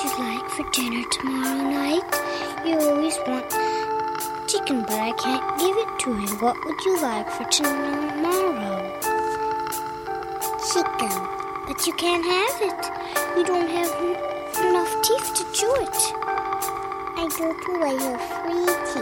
you like for dinner tomorrow night? You always want chicken, but I can't give it to you. What would you like for tomorrow? Chicken. But you can't have it. You don't have enough teeth to chew it. I do too. I have 3 teeth.